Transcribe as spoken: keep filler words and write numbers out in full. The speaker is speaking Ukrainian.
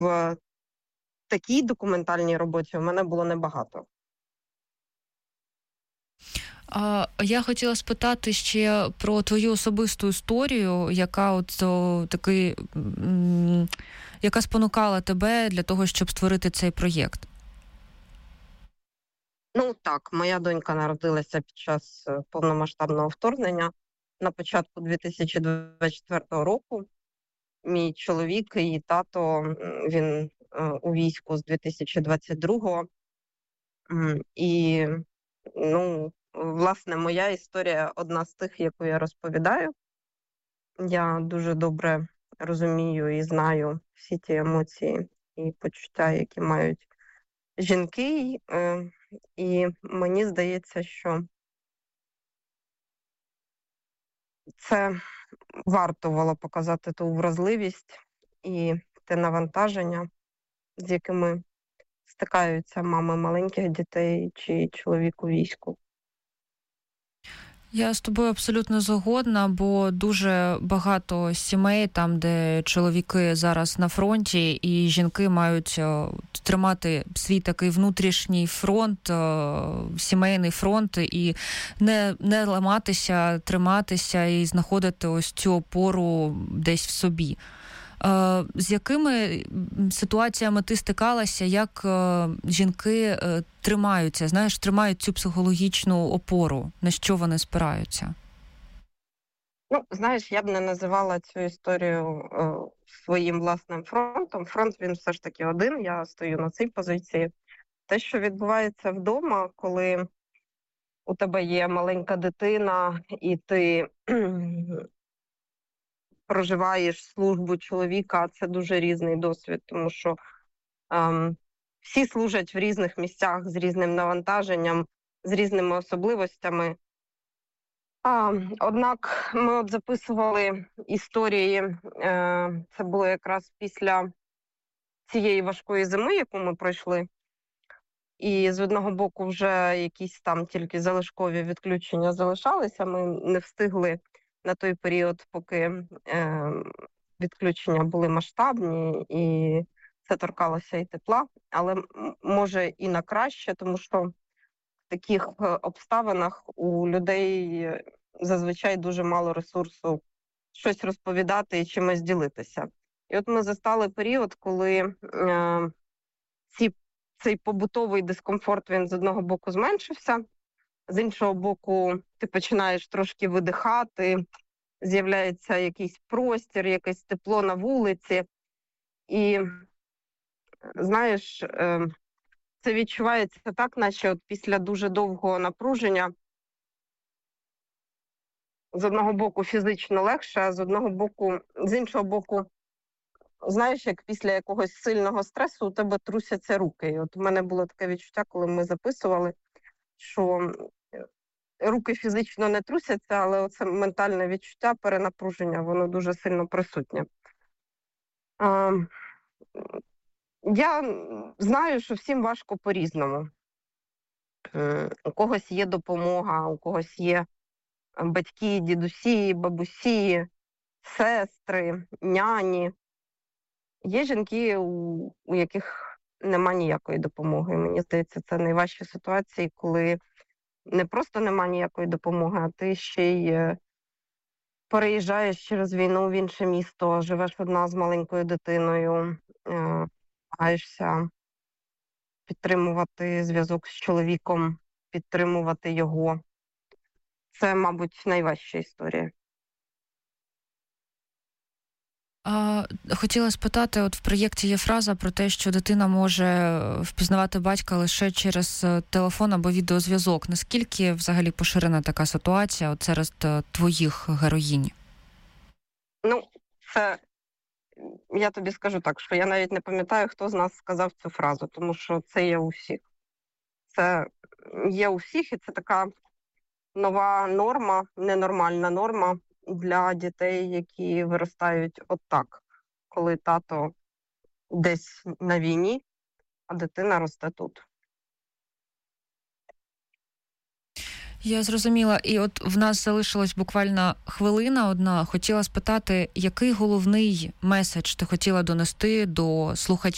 в такій документальній роботі у мене було небагато. А я хотіла спитати ще про твою особисту історію, яка от о, такий, м, яка спонукала тебе для того, щоб створити цей проєкт. Ну так, моя донька народилася під час е, повномасштабного вторгнення на початку дві тисячі двадцять четвертого року. Мій чоловік і тато, м, він е, у війську з дві тисячі двадцять другого. М, І, ну, власне, моя історія одна з тих, яку я розповідаю. Я дуже добре розумію і знаю всі ті емоції і почуття, які мають жінки. е, І мені здається, що це вартувало показати ту вразливість і те навантаження, з якими стикаються мами маленьких дітей чи чоловік у війську. Я з тобою абсолютно згодна, бо дуже багато сімей, там, де чоловіки зараз на фронті, і жінки мають е, тримати свій такий внутрішній фронт, е, сімейний фронт, і не, не ламатися, триматися і знаходити ось цю опору десь в собі. Е, З якими ситуаціями ти стикалася, як е, жінки е, тримаються, знаєш, тримають цю психологічну опору, на що вони спираються? Ну, знаєш, я б не називала цю історію е, своїм власним фронтом. Фронт, він все ж таки один, я стою на цій позиції. Те, що відбувається вдома, коли у тебе є маленька дитина, і ти проживаєш службу чоловіка, це дуже різний досвід, тому що ем, всі служать в різних місцях з різним навантаженням, з різними особливостями. А, однак ми от записували історії, е, це було якраз після цієї важкої зими, яку ми пройшли. І з одного боку вже якісь там тільки залишкові відключення залишалися, ми не встигли на той період, поки е, відключення були масштабні, і це торкалося і тепла, але м, може і на краще, тому що в таких е, обставинах у людей е, зазвичай дуже мало ресурсу щось розповідати і чимось ділитися. І от ми застали період, коли е, ці, цей побутовий дискомфорт, він з одного боку зменшився, з іншого боку ти починаєш трошки видихати, з'являється якийсь простір, якесь тепло на вулиці. І, знаєш, е, це відчувається так, наче от після дуже довгого напруження з одного боку фізично легше, а з одного боку, з іншого боку, знаєш, як після якогось сильного стресу у тебе трусяться руки. І от у мене було таке відчуття, коли ми записували, що руки фізично не трусяться, але оце ментальне відчуття перенапруження, воно дуже сильно присутнє. А, я знаю, що всім важко по-різному. М, У когось є допомога, у когось є батьки, дідусі, бабусі, сестри, няні. Є жінки, у, у яких нема ніякої допомоги. Мені здається, це найважчі ситуації, коли не просто нема ніякої допомоги, а ти ще й е, переїжджаєш через війну в інше місто, живеш одна з маленькою дитиною, е, намагаєшся підтримувати зв'язок з чоловіком, підтримувати його. Це, мабуть, найважча історія. А, хотіла спитати, от в проєкті є фраза про те, що дитина може впізнавати батька лише через е, телефон або відеозв'язок. Наскільки взагалі поширена така ситуація от серед е, твоїх героїнь? Ну, це, я тобі скажу так, що я навіть не пам'ятаю, хто з нас сказав цю фразу, тому що це є у всіх. Це є у всіх, і це така нова норма, ненормальна норма для дітей, які виростають отак, коли тато десь на війні, а дитина росте тут. Я зрозуміла. І от в нас залишилась буквально хвилина одна. Хотіла спитати, який головний меседж ти хотіла донести до слухачів